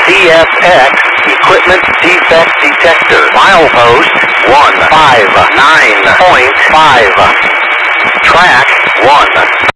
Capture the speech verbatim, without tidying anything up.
C F X Equipment Defect Detector. Milepost one five nine point five. Track one.